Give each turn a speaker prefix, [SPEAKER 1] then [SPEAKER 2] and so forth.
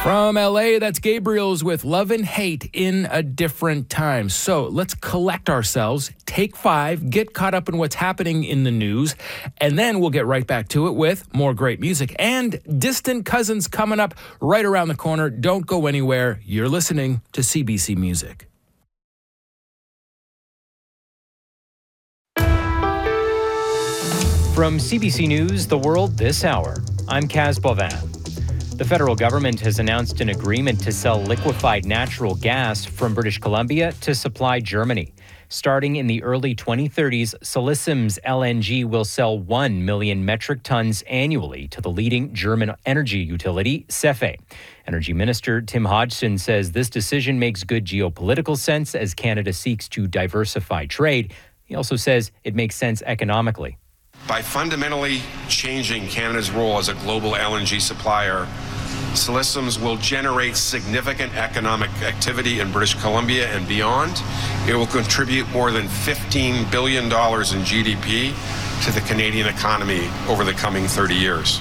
[SPEAKER 1] From LA, that's Gabriel's with Love and Hate in a Different Time. So let's collect ourselves, take 5, get caught up in what's happening in the news, and then we'll get right back to it with more great music and Distant Cousins coming up right around the corner. Don't go anywhere. You're listening to CBC Music.
[SPEAKER 2] From CBC News, The World This Hour, I'm Kaz Bovan. The federal government has announced an agreement to sell liquefied natural gas from British Columbia to supply Germany. Starting in the early 2030s, Solissum's LNG will sell 1 million metric tons annually to the leading German energy utility, SEFE. Energy Minister Tim Hodgson says this decision makes good geopolitical sense as Canada seeks to diversify trade. He also says it makes sense economically.
[SPEAKER 3] By fundamentally changing Canada's role as a global LNG supplier, Solissums will generate significant economic activity in British Columbia and beyond. It will contribute more than $15 billion in GDP to the Canadian economy over the coming 30 years.